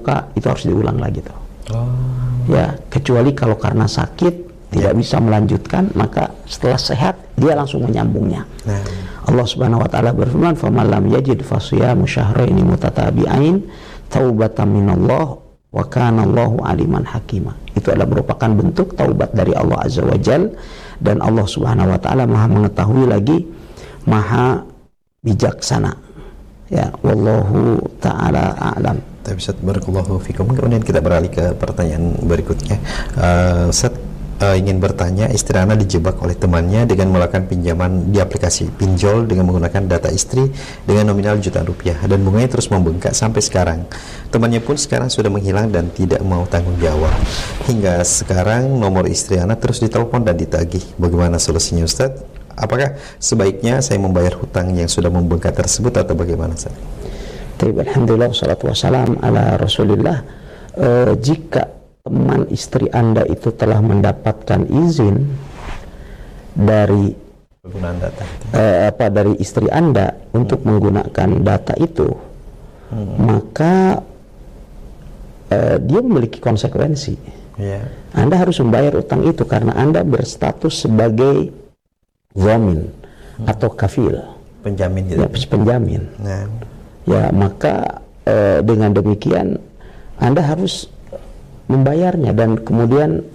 luka, itu harus diulang lagi tuh. Oh. Ya, kecuali kalau karena sakit tidak bisa melanjutkan, maka setelah sehat dia langsung menyambungnya. Nah. Allah Subhanahu wa taala berfirman, "Faman lam yajid fasiyamu syahraini mutatabi'ain taubatan minallah wa kana Allahu aliman hakima." Itu adalah merupakan bentuk taubat dari Allah Azza wa Jalla, dan Allah Subhanahu wa taala Maha mengetahui lagi, Maha bijaksana. Ya, wallahu taala a'lam. Ustaz, barakallahu fikum. Kemudian kita beralih ke pertanyaan berikutnya. Ustaz ingin bertanya, istri Ana dijebak oleh temannya dengan melakukan pinjaman di aplikasi pinjol dengan menggunakan data istri dengan nominal jutaan rupiah, dan bunganya terus membengkak sampai sekarang. Temannya pun sekarang sudah menghilang dan tidak mau tanggung jawab. Hingga sekarang nomor istri Ana terus ditelepon dan ditagih. Bagaimana solusinya, Ustaz? Apakah sebaiknya saya membayar hutang yang sudah membengkak tersebut atau bagaimana, Ustaz? Alhamdulillah, wassalatu wassalam ala Rasulillah. Jika teman istri Anda itu telah mendapatkan izin dari penggunaan data dari istri Anda untuk menggunakan data itu, maka dia memiliki konsekuensi. Anda harus membayar utang itu karena Anda berstatus sebagai dhamin atau kafil, penjamin gitu. Ya, penjamin. Ya, maka dengan demikian Anda harus membayarnya dan kemudian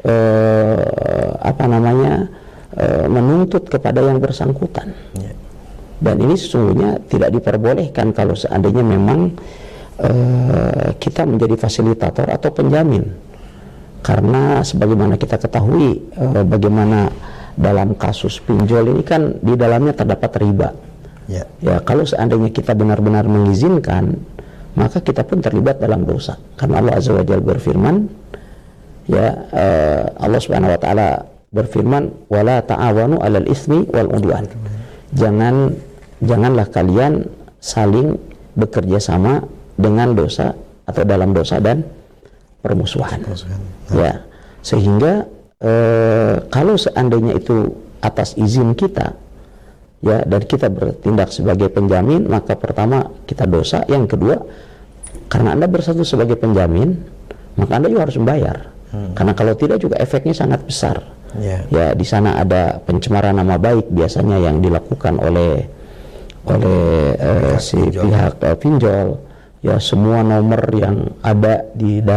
menuntut kepada yang bersangkutan. Dan ini sesungguhnya tidak diperbolehkan kalau seandainya memang kita menjadi fasilitator atau penjamin, karena sebagaimana kita ketahui bagaimana dalam kasus pinjol ini kan di dalamnya terdapat riba. Ya, kalau seandainya kita benar-benar mengizinkan, maka kita pun terlibat dalam dosa. Karena Allah Azza wa Jalla berfirman, Allah Subhanahu wa taala berfirman, "Wala ta'awanu 'alal itsmi wal 'udwan." Janganlah kalian saling bekerja sama dengan dosa atau dalam dosa dan permusuhan. Ya, sehingga kalau seandainya itu atas izin kita, ya, dan kita bertindak sebagai penjamin, maka pertama kita dosa, yang kedua karena Anda bersatu sebagai penjamin, maka Anda juga harus membayar. Karena kalau tidak juga efeknya sangat besar. Ya, di sana ada pencemaran nama baik biasanya yang dilakukan oleh si pihak pinjol. Ya, semua nomor yang ada di